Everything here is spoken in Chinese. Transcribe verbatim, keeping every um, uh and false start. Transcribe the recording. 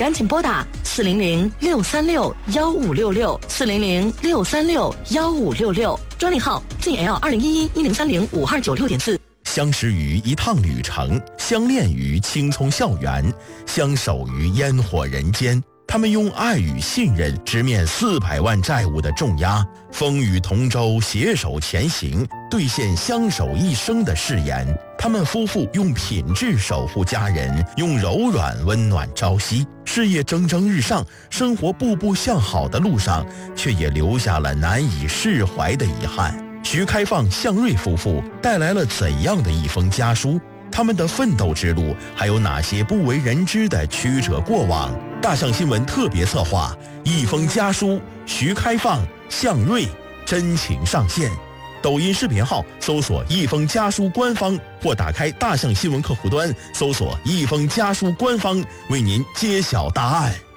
赶紧拨打四零零六三六幺五六六四零零六三六幺五六六，专利号 G L 二零一一一零三零五二九六点四。 相识于一趟旅程，相恋于青葱校园，相守于烟火人间。他们用爱与信任直面四百万债务的重压，风雨同舟，携手前行，兑现相守一生的誓言。他们夫妇用品质守护家人，用柔软温暖朝夕。事业蒸蒸日上，生活步步向好的路上，却也留下了难以释怀的遗憾。徐开放、向瑞夫妇带来了怎样的一封家书？他们的奋斗之路还有哪些不为人知的曲折过往？大象新闻特别策划一封家书，徐开放、向瑞真情上线。抖音视频号搜索一封家书官方，或打开大象新闻客户端搜索一封家书官方，为您揭晓答案。